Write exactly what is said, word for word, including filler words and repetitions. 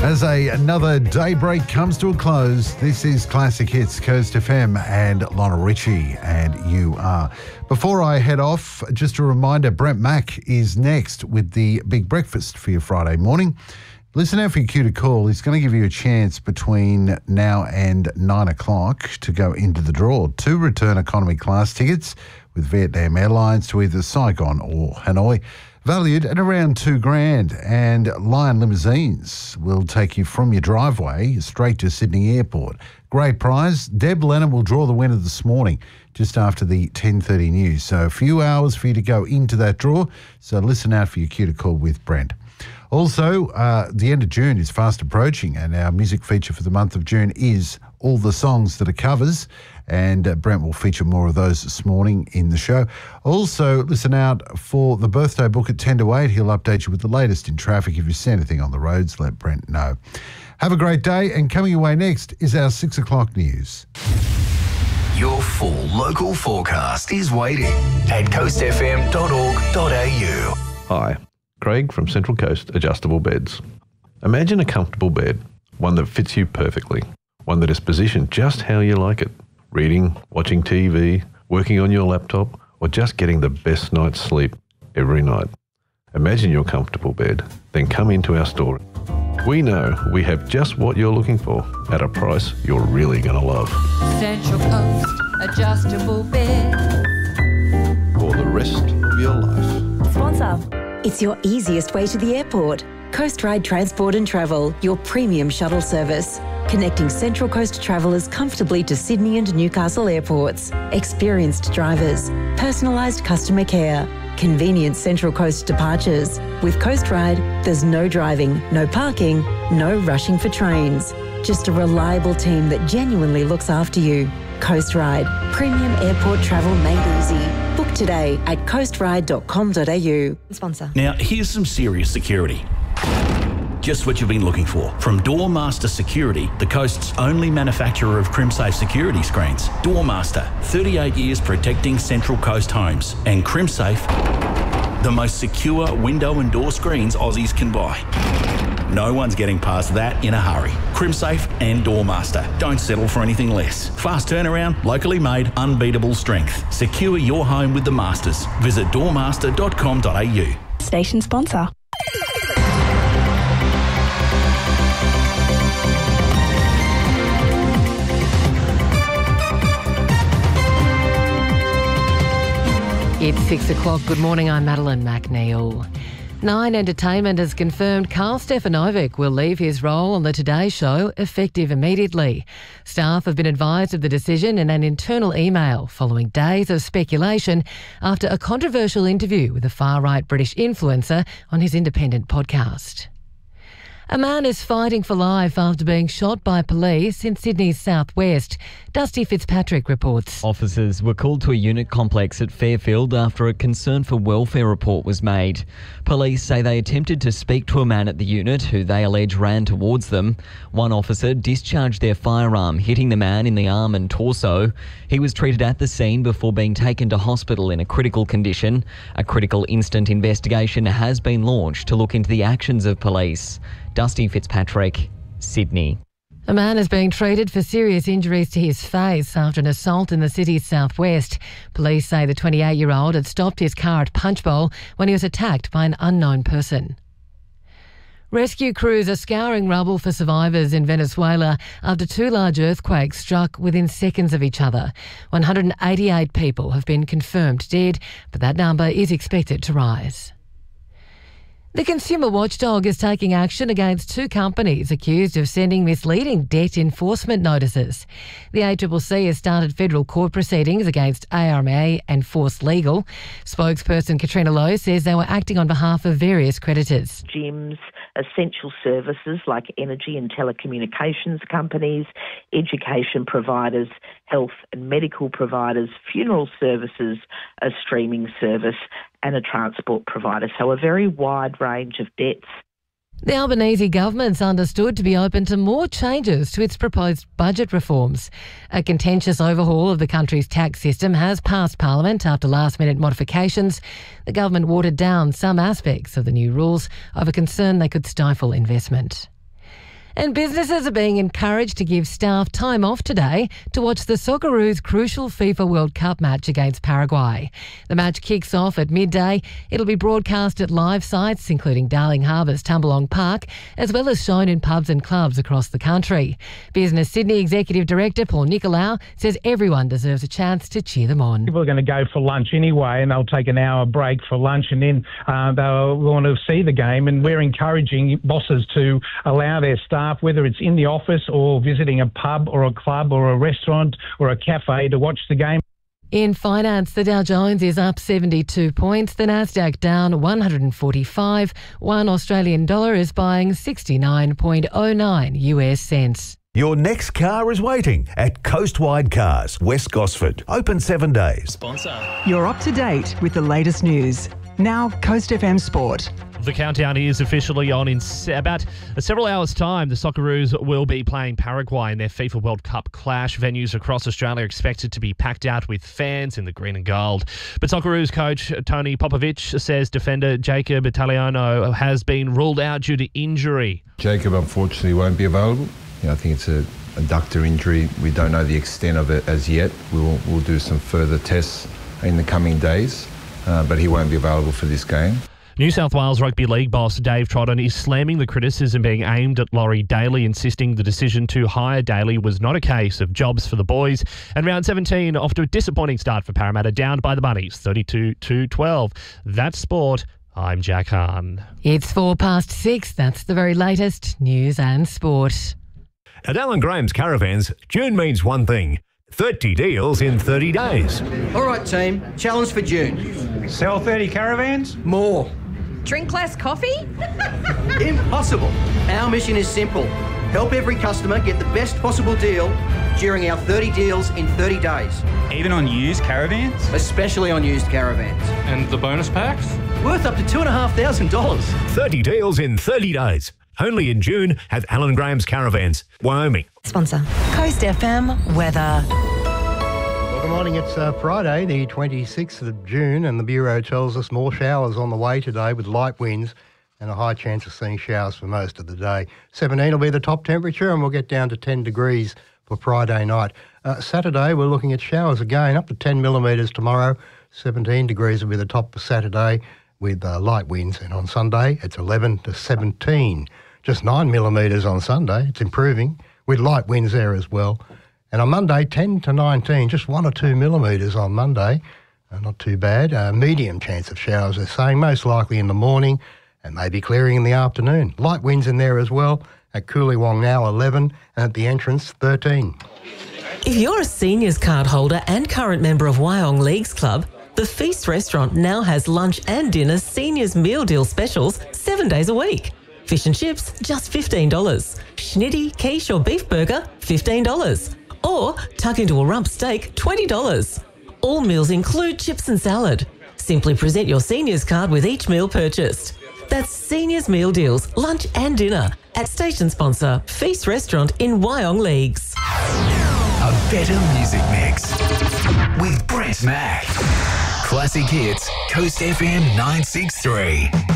As a, another daybreak comes to a close, this is Classic Hits, Coast F M and Lionel Richie, and you are. Before I head off, just a reminder, Brent Mack is next with the Big Breakfast for your Friday morning. Listen out for your cue to call. He's going to give you a chance between now and nine o'clock to go into the draw. Two return economy class tickets with Vietnam Airlines to either Saigon or Hanoi, valued at around two grand. And Lion Limousines will take you from your driveway straight to Sydney Airport. Great prize. Deb Lennon will draw the winner this morning just after the ten thirty news. So a few hours for you to go into that draw. So listen out for your cue to call with Brent. Also, uh, the end of June is fast approaching, and our music feature for the month of June is all the songs that are covers, and uh, Brent will feature more of those this morning in the show. Also, listen out for the birthday book at ten to eight. He'll update you with the latest in traffic. If you see anything on the roads, let Brent know. Have a great day, and coming your way next is our six o'clock news. Your full local forecast is waiting at coast f m dot org dot a u. Hi. Craig from Central Coast Adjustable Beds. Imagine a comfortable bed, one that fits you perfectly, one that is positioned just how you like it. Reading, watching T V, working on your laptop, or just getting the best night's sleep every night. Imagine your comfortable bed, then come into our store. We know we have just what you're looking for at a price you're really going to love. Central Coast Adjustable Bed. For the rest of your life. Sponsor. It's your easiest way to the airport. Coast Ride Transport and Travel, your premium shuttle service. Connecting Central Coast travellers comfortably to Sydney and Newcastle airports. Experienced drivers. Personalised customer care. Convenient Central Coast departures. With Coast Ride, there's no driving, no parking, no rushing for trains. Just a reliable team that genuinely looks after you. Coast Ride. Premium airport travel made easy. Book today at coast ride dot com dot a u. Sponsor. Now, here's some serious security. Just what you've been looking for. From Doormaster Security, the coast's only manufacturer of CrimSafe security screens. Doormaster, thirty-eight years protecting Central Coast homes. And CrimSafe, the most secure window and door screens Aussies can buy. No one's getting past that in a hurry. CrimSafe and Doormaster. Don't settle for anything less. Fast turnaround, locally made, unbeatable strength. Secure your home with the Masters. Visit doormaster dot com dot a u. Station sponsor. It's six o'clock. Good morning, I'm Madeline McNeil. Nine Entertainment has confirmed Carl Stefanovic will leave his role on the Today Show effective immediately. Staff have been advised of the decision in an internal email following days of speculation after a controversial interview with a far-right British influencer on his independent podcast. A man is fighting for life after being shot by police in Sydney's southwest. Dusty Fitzpatrick reports. Officers were called to a unit complex at Fairfield after a concern for welfare report was made. Police say they attempted to speak to a man at the unit who they allege ran towards them. One officer discharged their firearm, hitting the man in the arm and torso. He was treated at the scene before being taken to hospital in a critical condition. A critical instant investigation has been launched to look into the actions of police. Dusty Fitzpatrick, Sydney. A man is being treated for serious injuries to his face after an assault in the city's southwest. Police say the twenty-eight-year-old had stopped his car at Punchbowl when he was attacked by an unknown person. Rescue crews are scouring rubble for survivors in Venezuela after two large earthquakes struck within seconds of each other. one hundred eighty-eight people have been confirmed dead, but that number is expected to rise. The Consumer Watchdog is taking action against two companies accused of sending misleading debt enforcement notices. The A C C C has started federal court proceedings against A R M A and Force Legal. Spokesperson Katrina Lowe says they were acting on behalf of various creditors. Gyms, essential services like energy and telecommunications companies, education providers, health and medical providers, funeral services, a streaming service and a transport provider. So a very wide range of debts. The Albanese government's understood to be open to more changes to its proposed budget reforms. A contentious overhaul of the country's tax system has passed Parliament after last-minute modifications. The government watered down some aspects of the new rules over concern they could stifle investment. And businesses are being encouraged to give staff time off today to watch the Socceroos' crucial FIFA World Cup match against Paraguay. The match kicks off at midday. It'll be broadcast at live sites, including Darling Harbour's Tumbalong Park, as well as shown in pubs and clubs across the country. Business Sydney Executive Director Paul Nicolau says everyone deserves a chance to cheer them on. People are going to go for lunch anyway, and they'll take an hour break for lunch, and then uh, they'll want to see the game. And we're encouraging bosses to allow their staff, whether it's in the office or visiting a pub or a club or a restaurant or a cafe, to watch the game. In finance, the Dow Jones is up seventy-two points, the Nasdaq down one hundred forty-five. One Australian dollar is buying sixty-nine point oh nine U S cents. Your next car is waiting at Coastwide Cars, West Gosford. Open seven days. Sponsor. You're up to date with the latest news. Now, Coast F M Sport. The countdown is officially on. In about several hours' time, the Socceroos will be playing Paraguay in their FIFA World Cup clash. Venues across Australia are expected to be packed out with fans in the green and gold. But Socceroos coach Tony Popovic says defender Jacob Italiano has been ruled out due to injury. Jacob unfortunately won't be available. You know, I think it's a adductor injury. We don't know the extent of it as yet. We'll, we'll do some further tests in the coming days, uh, but he won't be available for this game. New South Wales Rugby League boss Dave Trodden is slamming the criticism being aimed at Laurie Daly, insisting the decision to hire Daly was not a case of jobs for the boys. And round seventeen, off to a disappointing start for Parramatta, down by the Bunnies, thirty-two to twelve. That's sport. I'm Jack Hahn. It's four past six. That's the very latest news and sport. At Alan Graham's Caravans, June means one thing. thirty deals in thirty days. All right, team. Challenge for June. Sell thirty caravans? More. Drink less coffee? Impossible. Our mission is simple. Help every customer get the best possible deal during our thirty deals in thirty days. Even on used caravans? Especially on used caravans. And the bonus packs? Worth up to two thousand five hundred dollars. thirty deals in thirty days. Only in June at Alan Graham's Caravans, Wyoming. Sponsor. Coast F M weather. Well, good morning. It's uh, Friday, the twenty-sixth of June, and the Bureau tells us more showers on the way today with light winds and a high chance of seeing showers for most of the day. seventeen will be the top temperature, and we'll get down to ten degrees for Friday night. Uh, Saturday, we're looking at showers again, up to ten millimetres tomorrow. seventeen degrees will be the top for Saturday with uh, light winds, and on Sunday, it's eleven to seventeen. Just nine millimetres on Sunday. It's improving with light winds there as well. And on Monday, ten to nineteen, just one or two millimetres on Monday. Uh, not too bad. Uh, medium chance of showers, they're saying, most likely in the morning and maybe clearing in the afternoon. Light winds in there as well. At Coolywong now, eleven, and at the entrance, thirteen. If you're a seniors card holder and current member of Wyong Leagues Club, the Feast Restaurant now has lunch and dinner seniors meal deal specials seven days a week. Fish and chips, just fifteen dollars. Schnitty, quiche or beef burger, fifteen dollars. Or tuck into a rump steak, twenty dollars. All meals include chips and salad. Simply present your seniors card with each meal purchased. That's Seniors Meal Deals, lunch and dinner at station sponsor Feast Restaurant in Wyong Leagues. A better music mix with Brett Mack. Classic Hits, Coast F M nine six three.